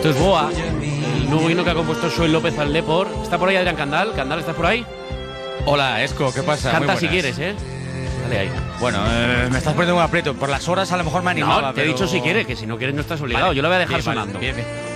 Esto es Boa, el nuevo himno que ha compuesto Xoel López al Depor. ¿Está por ahí Adrián Candal? ¿Candal, estás por ahí? Hola, Esco, ¿qué pasa? Canta Muy si buenas. quieres, Dale ahí. Bueno, me estás poniendo un aprieto. Por las horas a lo mejor me animaba. No, te he pero- dicho si quieres, que si no quieres no estás obligado. Vale, yo lo voy a dejar bien, vale, sonando. bien, bien.